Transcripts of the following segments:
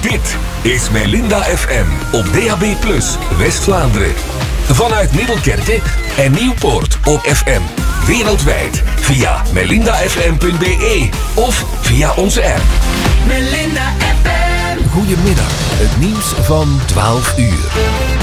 Dit is Melinda FM op DAB+, West-Vlaanderen. Vanuit Middelkerke en Nieuwpoort op FM. Wereldwijd via melindafm.be of via onze app. Melinda FM. Goedemiddag, het nieuws van 12 uur.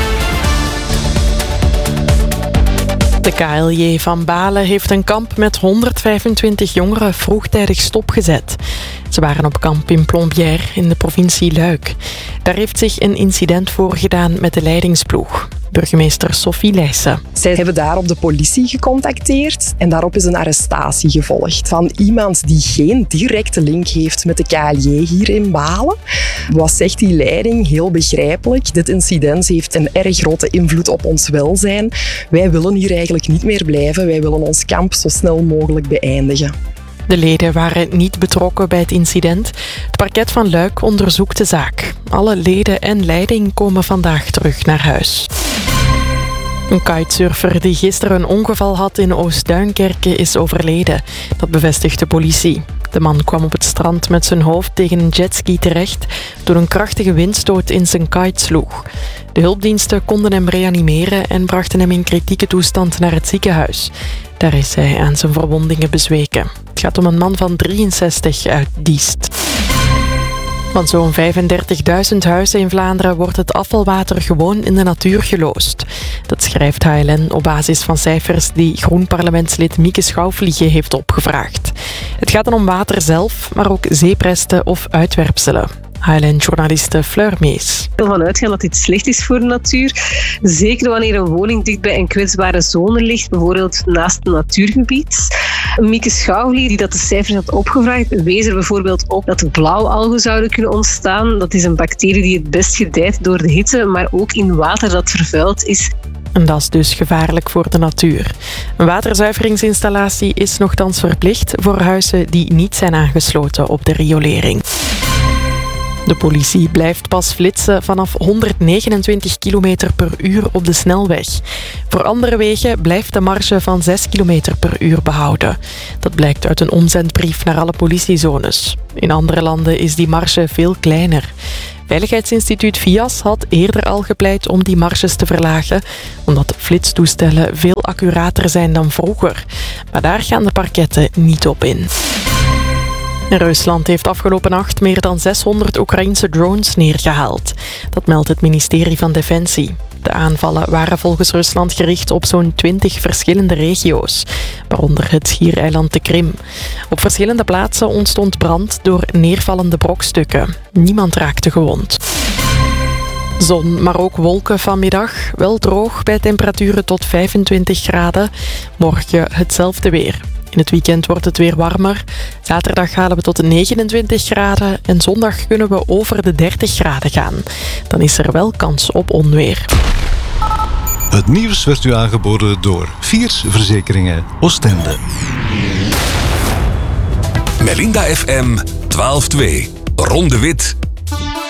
De KLJ van Balen heeft een kamp met 125 jongeren vroegtijdig stopgezet. Ze waren op kamp in Plombières in de provincie Luik. Daar heeft zich een incident voorgedaan met de leidingsploeg. Burgemeester Sophie Leijsen. Zij hebben daarop de politie gecontacteerd en daarop is een arrestatie gevolgd van iemand die geen directe link heeft met de KLJ hier in Balen. Wat zegt die leiding? Heel begrijpelijk. Dit incident heeft een erg grote invloed op ons welzijn. Wij willen hier eigenlijk niet meer blijven. Wij willen ons kamp zo snel mogelijk beëindigen. De leden waren niet betrokken bij het incident. Het parket van Luik onderzoekt de zaak. Alle leden en leiding komen vandaag terug naar huis. Een kitesurfer die gisteren een ongeval had in Oost-Duinkerke is overleden. Dat bevestigt de politie. De man kwam op het strand met zijn hoofd tegen een jetski terecht toen een krachtige windstoot in zijn kite sloeg. De hulpdiensten konden hem reanimeren en brachten hem in kritieke toestand naar het ziekenhuis. Daar is hij aan zijn verwondingen bezweken. Het gaat om een man van 63 uit Diest. Van zo'n 35.000 huizen in Vlaanderen wordt het afvalwater gewoon in de natuur geloosd. Dat schrijft HLN op basis van cijfers die Groen-parlementslid Mieke Schouwvliegen heeft opgevraagd. Het gaat dan om water zelf, maar ook zeepresten of uitwerpselen. HLN-journaliste Fleur Mees. Ik wil ervan uitgaan dat dit slecht is voor de natuur. Zeker wanneer een woning dicht bij een kwetsbare zone ligt, bijvoorbeeld naast een natuurgebied. Mieke Schouwvliegen, die dat de cijfers had opgevraagd, wees er bijvoorbeeld op dat blauwalgen zouden kunnen ontstaan. Dat is een bacterie die het best gedijt door de hitte, maar ook in water dat vervuild is. En dat is dus gevaarlijk voor de natuur. Een waterzuiveringsinstallatie is nochtans verplicht voor huizen die niet zijn aangesloten op de riolering. De politie blijft pas flitsen vanaf 129 km per uur op de snelweg. Voor andere wegen blijft de marge van 6 km per uur behouden. Dat blijkt uit een omzendbrief naar alle politiezones. In andere landen is die marge veel kleiner. Veiligheidsinstituut VIAS had eerder al gepleit om die marges te verlagen, omdat flitstoestellen veel accurater zijn dan vroeger. Maar daar gaan de parketten niet op in. Rusland heeft afgelopen nacht meer dan 600 Oekraïense drones neergehaald. Dat meldt het ministerie van Defensie. De aanvallen waren volgens Rusland gericht op zo'n 20 verschillende regio's, waaronder het schiereiland de Krim. Op verschillende plaatsen ontstond brand door neervallende brokstukken. Niemand raakte gewond. Zon, maar ook wolken vanmiddag. Wel droog bij temperaturen tot 25 graden. Morgen hetzelfde weer. In het weekend wordt het weer warmer. Zaterdag halen we tot de 29 graden en zondag kunnen we over de 30 graden gaan. Dan is er wel kans op onweer. Het nieuws werd u aangeboden door Viers Verzekeringen Oostende. Melinda FM 12-2. Ron de Wit